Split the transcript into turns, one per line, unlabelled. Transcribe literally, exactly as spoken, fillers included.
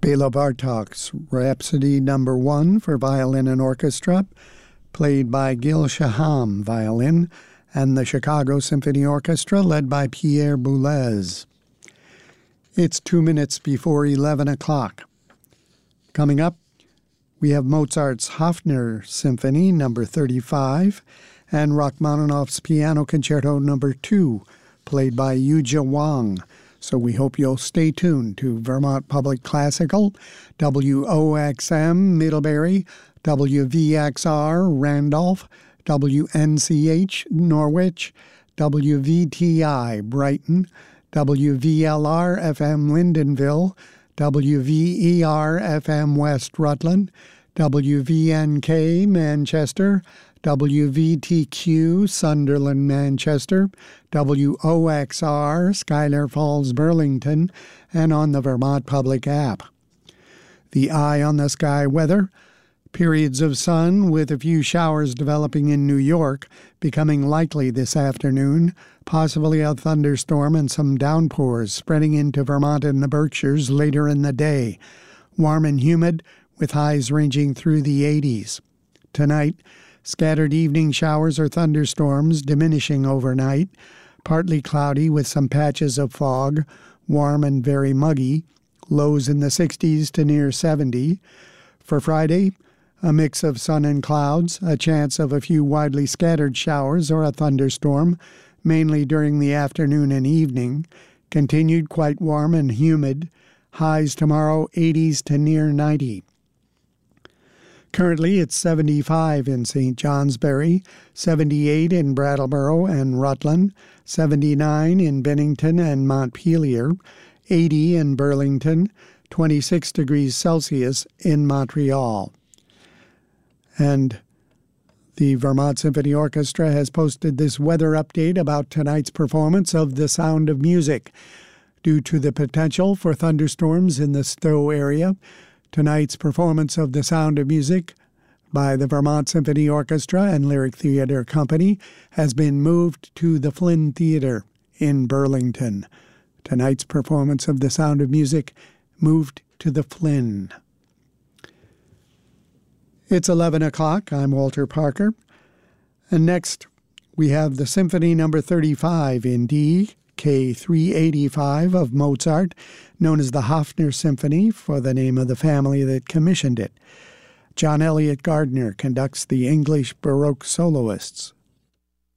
Bela Bartok's Rhapsody Number One for violin and orchestra, played by Gil Shaham, violin, and the Chicago Symphony Orchestra, led by Pierre Boulez. It's two minutes before eleven o'clock. Coming up, we have Mozart's Hafner Symphony Number thirty-five and Rachmaninoff's Piano Concerto Number two, played by Yuja Wang. So we hope you'll stay tuned to Vermont Public Classical, W O X M Middlebury, W V X R Randolph, W N C H Norwich, W V T I Brighton, W V L R F M Lyndonville, W V E R F M West Rutland, W V N K Manchester, W V T Q Sunderland Manchester, W O X R Schuyler Falls Burlington, and on the Vermont Public app. The Eye on the Sky weather: periods of sun with a few showers developing in New York, becoming likely this afternoon, possibly a thunderstorm and some downpours spreading into Vermont and the Berkshires later in the day. Warm and humid with highs ranging through the eighties. Tonight, scattered evening showers or thunderstorms diminishing overnight, partly cloudy with some patches of fog, warm and very muggy, lows in the sixties to near seventy. For Friday, a mix of sun and clouds, a chance of a few widely scattered showers or a thunderstorm, mainly during the afternoon and evening. Continued quite warm and humid. Highs tomorrow eighties to near ninety. Currently, it's seventy-five in Saint Johnsbury, seventy-eight in Brattleboro and Rutland, seventy-nine in Bennington and Montpelier, eighty in Burlington, twenty-six degrees Celsius in Montreal. And the Vermont Symphony Orchestra has posted this weather update about tonight's performance of The Sound of Music. Due to the potential for thunderstorms in the Stowe area, tonight's performance of The Sound of Music by the Vermont Symphony Orchestra and Lyric Theatre Company has been moved to the Flynn Theatre in Burlington. Tonight's performance of The Sound of Music moved to the Flynn. It's eleven o'clock. I'm Walter Parker. And next, we have the Symphony Number thirty-five in D, K three eighty-five of Mozart, known as the Hafner Symphony for the name of the family that commissioned it. John Elliott Gardner conducts the English Baroque soloists.